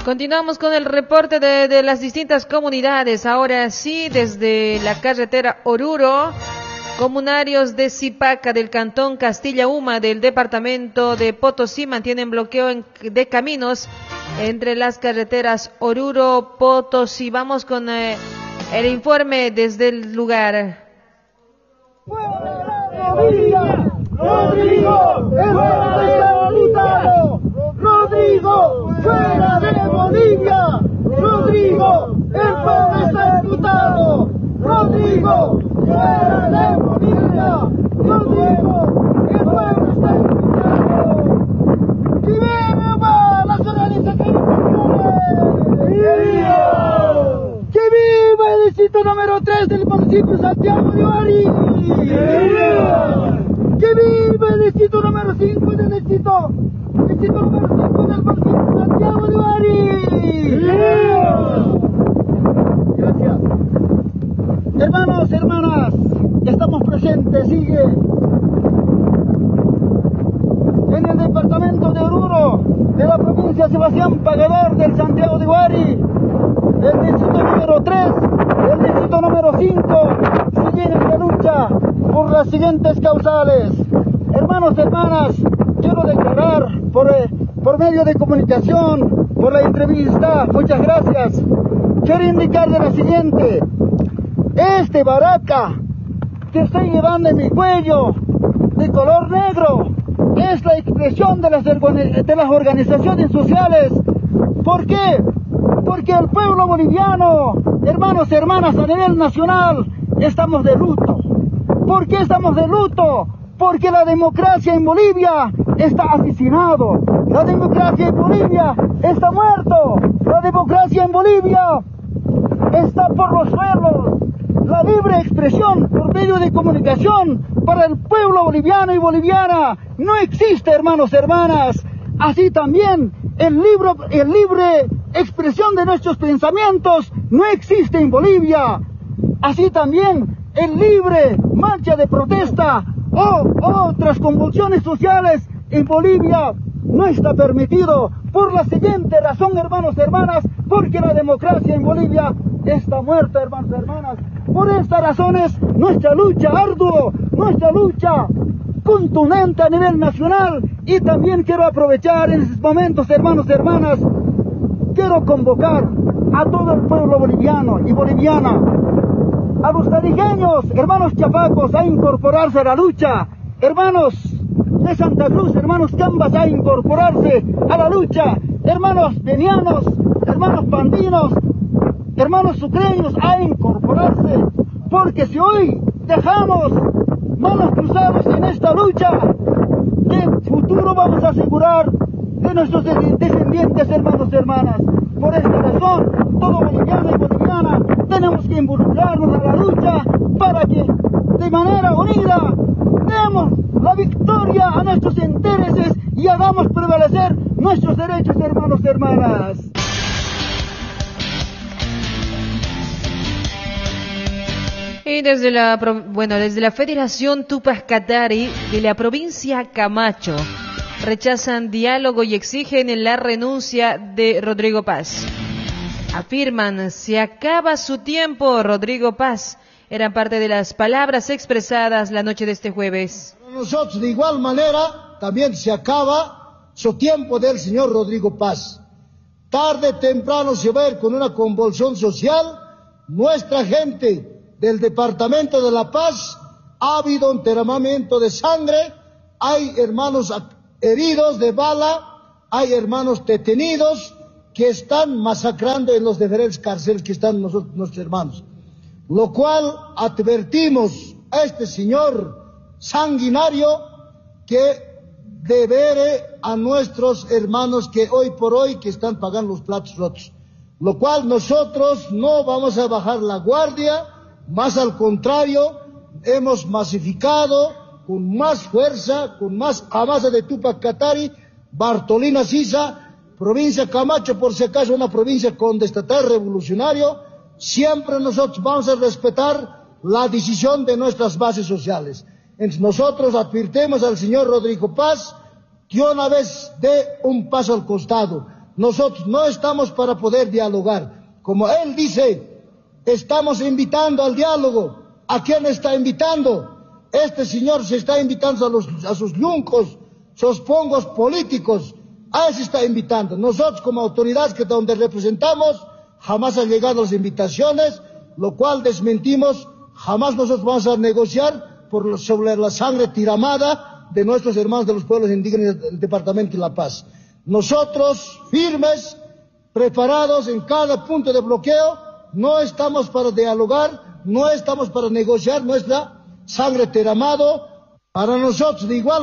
Continuamos con el reporte de las distintas comunidades. Ahora sí, desde la carretera Oruro, comunarios de Zipaca del cantón Castilla-Huma del departamento de Potosí mantienen bloqueo de caminos entre las carreteras Oruro-Potosí. Vamos con el informe desde el lugar. Rodrigo, fuera de Bolivia. Rodrigo, fuera de Bolivia. Rodrigo, el pueblo está explotado. Rodrigo, fuera de Bolivia. Rodrigo, el pueblo está explotado. ¡Que viva las organizaciones populares! ¡Que viva el distrito número 3 del municipio Santiago de Bari! ¡Que viva el distrito número 5 del distrito número 5 del municipio Santiago de Bari! Gracias. Hermanos, hermanas, estamos presentes, sigue en el departamento de Oruro, de la provincia de Sebastián Pagador del Santiago de Bari, el distrito número 3, el distrito número 5, siguen en la lucha por las siguientes causales. Hermanos, hermanas, quiero declarar por medio de comunicación, por la entrevista, muchas gracias. Quiero indicar de la siguiente: este baraca que estoy llevando en mi cuello, de color negro, es la expresión de las organizaciones sociales. ¿Por qué? Porque el pueblo boliviano, hermanos, hermanas, a nivel nacional, estamos de luto. ¿Por qué estamos de luto? Porque la democracia en Bolivia está asesinado. La democracia en Bolivia está muerto. La democracia en Bolivia está por los suelos. La libre expresión por medio de comunicación para el pueblo boliviano y boliviana no existe, hermanos, hermanas. Así también el libre expresión de nuestros pensamientos no existe en Bolivia. Así también el libre marcha de protesta o otras convulsiones sociales en Bolivia no está permitido por la siguiente razón, hermanos, hermanas, porque la democracia en Bolivia está muerta, hermanos, hermanas. Por estas razones, nuestra lucha ardua, nuestra lucha contundente a nivel nacional, y también quiero aprovechar en estos momentos, hermanos, hermanas, quiero convocar a todo el pueblo boliviano y boliviana, a los tarijeños, hermanos chapacos, a incorporarse a la lucha, hermanos de Santa Cruz, hermanos cambas, a incorporarse a la lucha, hermanos venianos, hermanos pandinos, hermanos sucreños, a incorporarse, porque si hoy dejamos manos cruzadas en esta lucha, ¿qué futuro vamos a asegurar de nuestros descendientes, hermanos y hermanas? Por esta razón, todo boliviano y boliviana tenemos que involucrarnos a la lucha para que de manera unida demos la victoria a nuestros intereses y hagamos prevalecer nuestros derechos, hermanos y hermanas. Y desde la Federación Tupac Katari de la provincia Camacho rechazan diálogo y exigen la renuncia de Rodrigo Paz. Afirman, se acaba su tiempo, Rodrigo Paz. Eran parte de las palabras expresadas la noche de este jueves. Nosotros de igual manera también se acaba su tiempo del señor Rodrigo Paz. Tarde o temprano se va a ir con una convulsión social. Nuestra gente del Departamento de La Paz ha habido un derramamiento de sangre, hay hermanos heridos de bala, hay hermanos detenidos que están masacrando en los diferentes cárceles que están nuestros hermanos. Lo cual advertimos a este señor sanguinario que debere a nuestros hermanos que hoy por hoy que están pagando los platos rotos. Lo cual nosotros no vamos a bajar la guardia, más al contrario, hemos masificado con más fuerza, con más avance de Tupac Katari, Bartolina Sisa, provincia Camacho, por si acaso una provincia contestataria revolucionario. Siempre nosotros vamos a respetar la decisión de nuestras bases sociales. Entonces nosotros advertimos al señor Rodrigo Paz que una vez dé un paso al costado, nosotros no estamos para poder dialogar. Como él dice, estamos invitando al diálogo. ¿A quién está invitando? Este señor se está invitando a sus yuncos, sus pongos políticos. A eso está invitando. Nosotros como autoridades que donde representamos, jamás han llegado las invitaciones, lo cual desmentimos. Jamás nosotros vamos a negociar sobre la sangre tiramada de nuestros hermanos de los pueblos indígenas del Departamento de La Paz. Nosotros, firmes, preparados en cada punto de bloqueo, no estamos para dialogar, no estamos para negociar nuestra sangre tiramada. Para nosotros, de igual